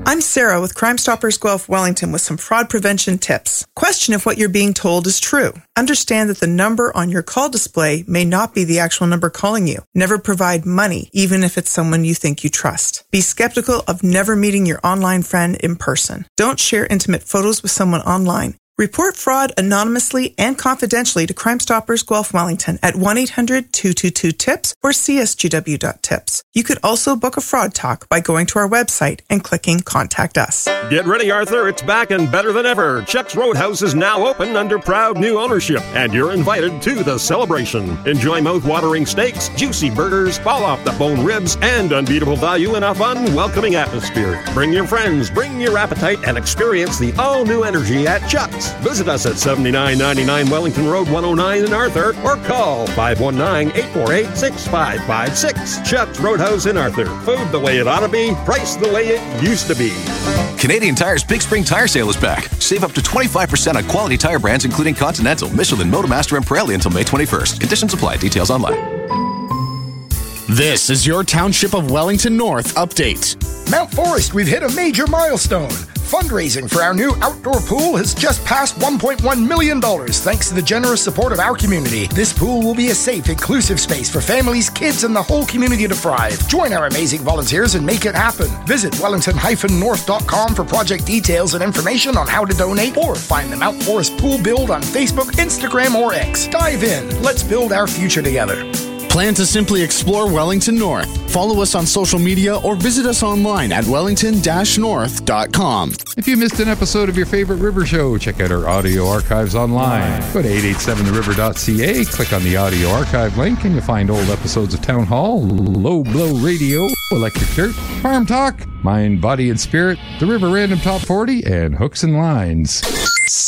I'm Sarah with Crime Stoppers Guelph Wellington with some fraud prevention tips. Question if what you're being told is true. Understand that the number on your call display may not be the actual number calling you. Never provide money, even if it's someone you think you trust. Be skeptical of never meeting your online friend in person. Don't share intimate photos with someone online. Report fraud anonymously and confidentially to Crime Stoppers Guelph Wellington at 1-800-222-TIPS or csgw.tips. You could also book a fraud talk by going to our website and clicking Contact Us. Get ready, Arthur. It's back and better than ever. Chuck's Roadhouse is now open under proud new ownership, and you're invited to the celebration. Enjoy mouth-watering steaks, juicy burgers, fall-off-the-bone ribs, and unbeatable value in a fun, welcoming atmosphere. Bring your friends, bring your appetite, and experience the all-new energy at Chuck's. Visit us at 7999 Wellington Road 109 in Arthur or call 519-848-6556. Chuck's Roadhouse in Arthur. Food the way it ought to be, price the way it used to be. Canadian Tire's Big Spring Tire Sale is back. Save up to 25% on quality tire brands including Continental, Michelin, Motomaster, and Pirelli until May 21st. Conditions apply. Details online. This is your Township of Wellington North update. Mount Forest, we've hit a major milestone. Fundraising for our new outdoor pool has just passed $1.1 million thanks to the generous support of our community. This pool will be a safe, inclusive space for families, kids, and the whole community to thrive. Join our amazing volunteers and make it happen. Visit wellington-north.com for project details and information on how to donate, or find the Mount Forest Pool Build on Facebook, Instagram, or X. Dive in. Let's build our future together. Plan to simply explore Wellington North. Follow us on social media or visit us online at wellington-north.com. If you missed an episode of your favorite River Show, check out our audio archives online. Go to 887theriver.ca, click on the audio archive link, and you'll find old episodes of Town Hall, Low Blow Radio, Electric Dirt, Farm Talk, Mind, Body, and Spirit, the River Random Top 40, and Hooks and Lines.